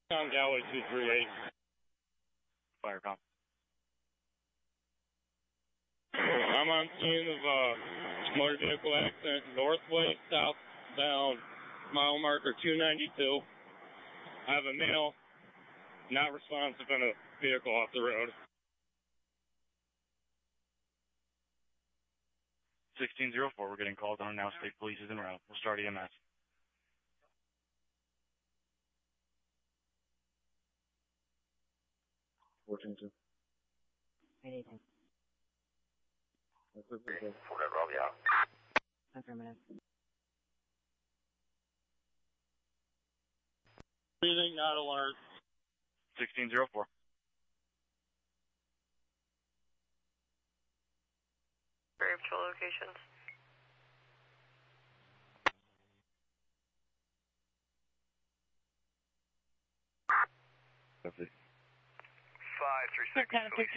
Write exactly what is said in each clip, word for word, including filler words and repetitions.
On Galway two three eight. Firecom. I'm on scene of a motor vehicle accident northway, southbound, mile marker two ninety-two. I have a male not responsive in a vehicle off the road. sixteen oh four, we're getting called on now. State police is en route. We'll start E M S. fourteen two. Anything. Whatever, I'll be out. Affirmative. Breathing, not alert. sixteen oh four. Very patrol locations. Copy. five three six.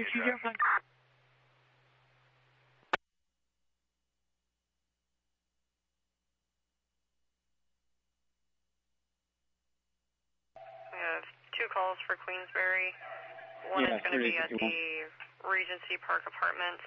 We have two calls for Queensbury. One Yeah, is going to be at three the Regency Park Apartments.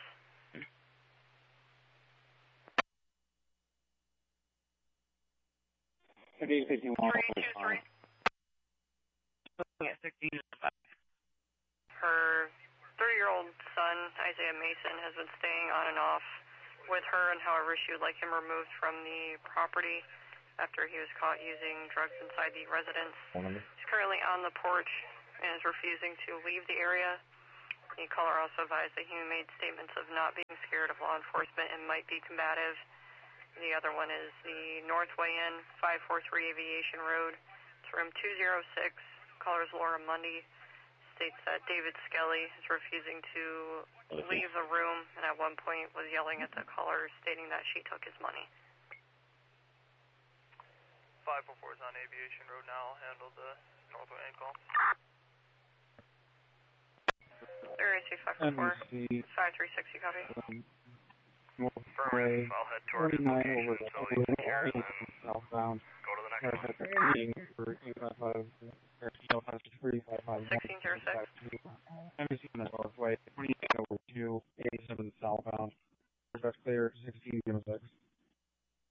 thirty-eight fifty-one. three two three. Yeah, sixteen oh five. Her thirty-year-old son, Isaiah Mason, has been staying on and off with her, and however she would like him removed from the property after he was caught using drugs inside the residence. He's currently on the porch and is refusing to leave the area. The caller also advised that he made statements of not being scared of law enforcement and might be combative. The other one is the Northway Inn, five four three Aviation Road. It's room two oh six. Caller's Laura Mundy. States that David Skelly is refusing to leave the room and at one point was yelling at the caller stating that she took his money. five four four is on Aviation Road now. I'll handle the Northway Inn call. There is five four four. five three six, you copy? Affirmative. I'll head towards the location until he's secure and then southbound. go to the next one. For eight five five.